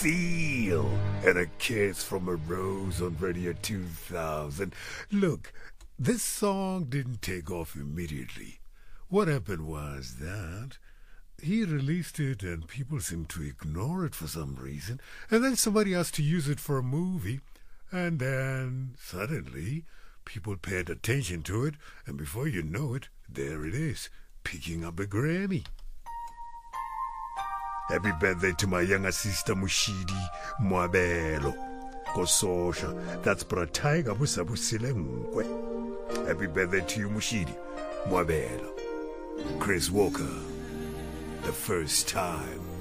Feel and A Kiss from a Rose on Radio 2000. Look, this song didn't take off immediately. What happened was that he released it and people seemed to ignore it for some reason. And then somebody asked to use it for a movie. And then suddenly people paid attention to it. And before you know it, there it is, picking up a Grammy. Happy birthday to my younger sister Mushidi Mwabelo Kososha. That's Brataiga Busabusile Ngwe. Happy birthday to you, Mushidi Mwabelo. Chris Walker, The First Time.